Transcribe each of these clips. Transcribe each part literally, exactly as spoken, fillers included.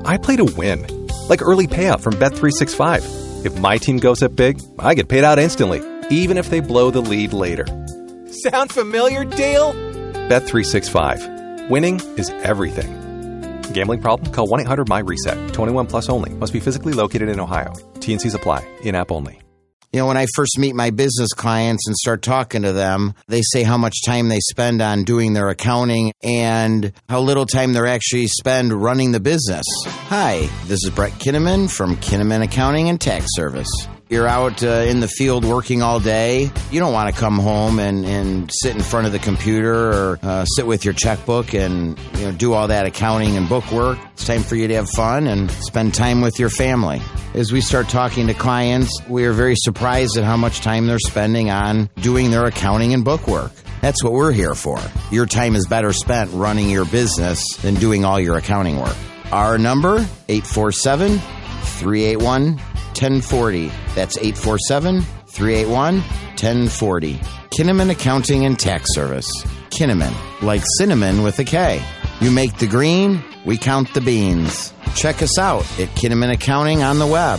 I play to win, like early payout from Bet three sixty-five. If my team goes up big, I get paid out instantly, even if they blow the lead later. Sound familiar, Dale? Bet three sixty-five. Winning is everything. Gambling problem? Call one eight hundred M Y reset. twenty-one plus only. Must be physically located in Ohio. T N Cs apply. In-app only. You know, when I first meet my business clients and start talking to them, they say how much time they spend on doing their accounting and how little time they actually spend running the business. Hi, this is Brett Kinnaman from Kinnaman Accounting and Tax Service. You're out uh, in the field working all day. You don't want to come home and, and sit in front of the computer or uh, sit with your checkbook and you know do all that accounting and book work. It's time for you to have fun and spend time with your family. As we start talking to clients, we are very surprised at how much time they're spending on doing their accounting and book work. That's what we're here for. Your time is better spent running your business than doing all your accounting work. Our number, eight four seven, three eight one, one oh four oh. That's eight four seven, three eight one, one oh four oh. Kinnaman Accounting and Tax Service. Kinnaman, like cinnamon with a K. You make the green, we count the beans. Check us out at Kinnaman Accounting on the web.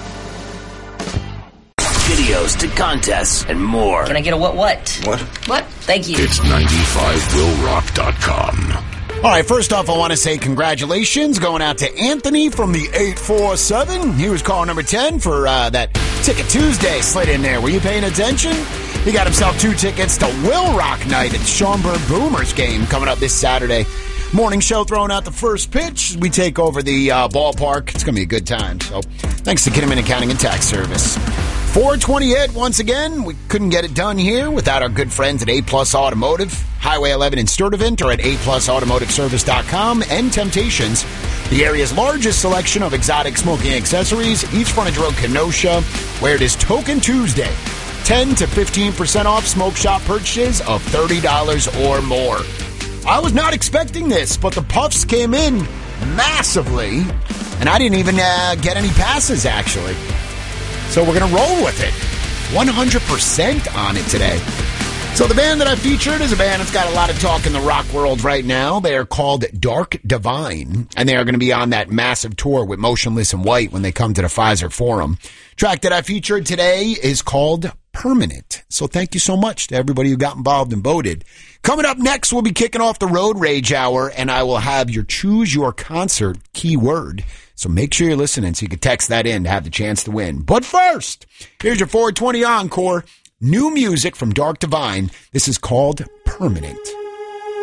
Videos to contests and more. Can I get a what what? What? What? Thank you. It's ninety-five will rock dot com. All right, first off, I want to say congratulations going out to Anthony from the eight four seven. He was call number ten for uh, that Ticket Tuesday slid in there. Were you paying attention? He got himself two tickets to Will Rock Night at the Schaumburg Boomers game coming up this Saturday. Morning show throwing out the first pitch. We take over the uh, ballpark. It's going to be a good time. So thanks to Kinnaman Accounting and Tax Service. four twenty-eight, once again, we couldn't get it done here without our good friends at A Plus Automotive, Highway eleven in Sturtevant, or at a plus automotive service dot com, and Temptations, the area's largest selection of exotic smoking accessories, East Frontage Road, Kenosha, where it is Token Tuesday. ten to fifteen percent off smoke shop purchases of thirty dollars or more. I was not expecting this, but the Puffs came in massively, and I didn't even uh, get any passes, actually. So we're going to roll with it. one hundred percent on it today. So the band that I featured is a band that's got a lot of talk in the rock world right now. They are called Dark Divine, and they are going to be on that massive tour with Motionless in White when they come to the Pfizer Forum. Track that I featured today is called Permanent. So thank you so much to everybody who got involved and voted. Coming up next, we'll be kicking off the Road Rage Hour, and I will have your Choose Your Concert keyword. So make sure you're listening so you can text that in to have the chance to win. But first, here's your four twenty Encore. New music from Dark Divine. This is called Permanent.